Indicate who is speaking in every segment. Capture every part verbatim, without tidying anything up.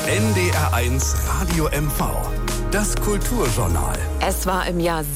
Speaker 1: N D R eins Radio M V. Das Kulturjournal.
Speaker 2: Es war im Jahr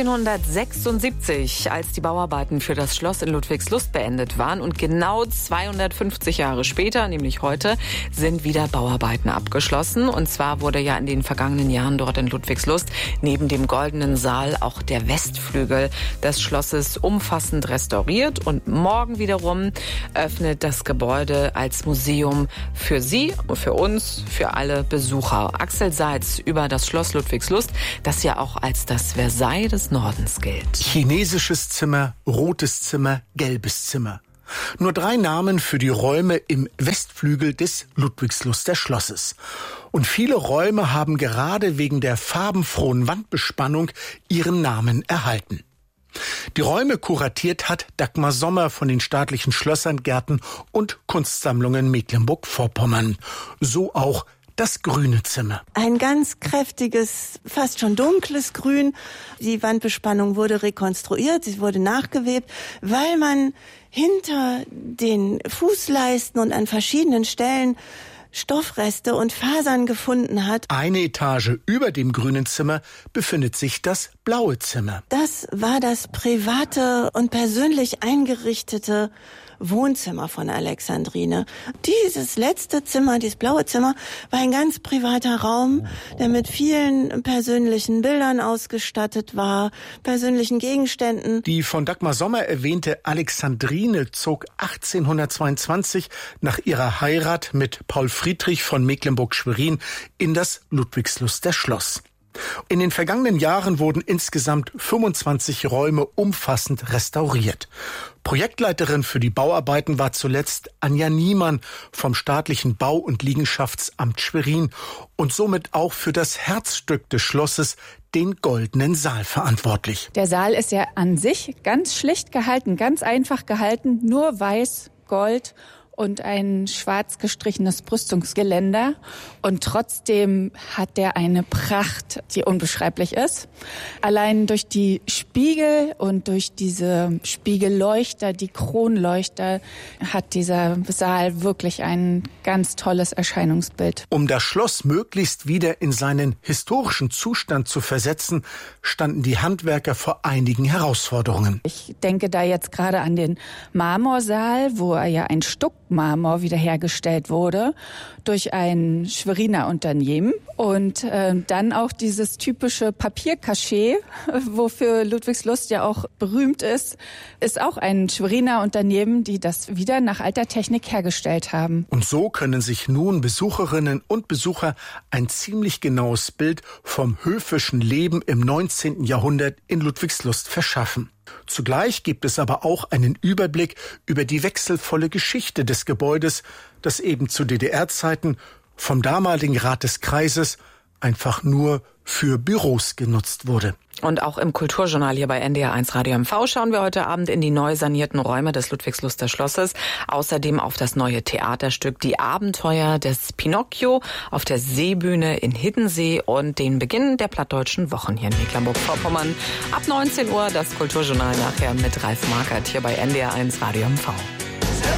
Speaker 2: siebzehnhundertsechsundsiebzig, als die Bauarbeiten für das Schloss in Ludwigslust beendet waren. Und genau zweihundertfünfzig Jahre später, nämlich heute, sind wieder Bauarbeiten abgeschlossen. Und zwar wurde ja in den vergangenen Jahren dort in Ludwigslust neben dem Goldenen Saal auch der Westflügel des Schlosses umfassend restauriert. Und morgen wiederum öffnet das Gebäude als Museum für Sie, für uns, für alle Besucher. Axel Seitz über das Schloss Ludwigslust, das ja auch als das Versailles des Nordens gilt.
Speaker 3: Chinesisches Zimmer, rotes Zimmer, gelbes Zimmer. Nur drei Namen für die Räume im Westflügel des Ludwigsluster Schlosses. Und viele Räume haben gerade wegen der farbenfrohen Wandbespannung ihren Namen erhalten. Die Räume kuratiert hat Dagmar Sommer von den Staatlichen Schlössern, Gärten und Kunstsammlungen Mecklenburg-Vorpommern. So auch das grüne Zimmer.
Speaker 4: Ein ganz kräftiges, fast schon dunkles Grün. Die Wandbespannung wurde rekonstruiert, sie wurde nachgewebt, weil man hinter den Fußleisten und an verschiedenen Stellen Stoffreste und Fasern gefunden hat.
Speaker 3: Eine Etage über dem grünen Zimmer befindet sich das blaue Zimmer.
Speaker 4: Das war das private und persönlich eingerichtete Wohnzimmer von Alexandrine. Dieses letzte Zimmer, dieses blaue Zimmer, war ein ganz privater Raum, der mit vielen persönlichen Bildern ausgestattet war, persönlichen Gegenständen.
Speaker 3: Die von Dagmar Sommer erwähnte Alexandrine zog achtzehnhundertzweiundzwanzig nach ihrer Heirat mit Paul Friedrich von Mecklenburg-Schwerin in das Ludwigsluster Schloss. In den vergangenen Jahren wurden insgesamt fünfundzwanzig Räume umfassend restauriert. Projektleiterin für die Bauarbeiten war zuletzt Anja Niemann vom staatlichen Bau- und Liegenschaftsamt Schwerin und somit auch für das Herzstück des Schlosses, den Goldenen Saal, verantwortlich.
Speaker 5: Der Saal ist ja an sich ganz schlicht gehalten, ganz einfach gehalten, nur weiß, Gold und ein schwarz gestrichenes Brüstungsgeländer. Und trotzdem hat der eine Pracht, die unbeschreiblich ist. Allein durch die Spiegel und durch diese Spiegelleuchter, die Kronleuchter, hat dieser Saal wirklich ein ganz tolles Erscheinungsbild.
Speaker 3: Um das Schloss möglichst wieder in seinen historischen Zustand zu versetzen, standen die Handwerker vor einigen Herausforderungen.
Speaker 5: Ich denke da jetzt gerade an den Marmorsaal, wo er ja ein Stuck Marmor wiederhergestellt wurde durch ein Schweriner Unternehmen. Und äh, dann auch dieses typische Papiercachet, wofür Ludwigslust ja auch berühmt ist, ist auch ein Schweriner Unternehmen, die das wieder nach alter Technik hergestellt haben.
Speaker 3: Und so können sich nun Besucherinnen und Besucher ein ziemlich genaues Bild vom höfischen Leben im neunzehnten Jahrhundert in Ludwigslust verschaffen. Zugleich gibt es aber auch einen Überblick über die wechselvolle Geschichte des Gebäudes, das eben zu D D R-Zeiten vom damaligen Rat des Kreises einfach nur für Büros genutzt wurde.
Speaker 2: Und auch im Kulturjournal hier bei N D R eins Radio M V schauen wir heute Abend in die neu sanierten Räume des Ludwigsluster Schlosses. Außerdem auf das neue Theaterstück Die Abenteuer des Pinocchio auf der Seebühne in Hiddensee und den Beginn der Plattdeutschen Wochen hier in Mecklenburg-Vorpommern. Ab neunzehn Uhr das Kulturjournal nachher mit Ralf Markert hier bei N D R eins Radio M V.